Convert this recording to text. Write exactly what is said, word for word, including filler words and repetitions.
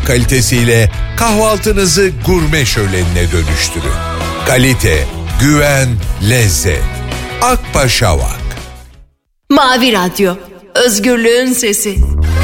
kalitesiyle kahvaltınızı gurme şölenine dönüştürün. Kalite, güven, lezzet. Akbaş Avak. Mavi Radyo, özgürlüğün sesi.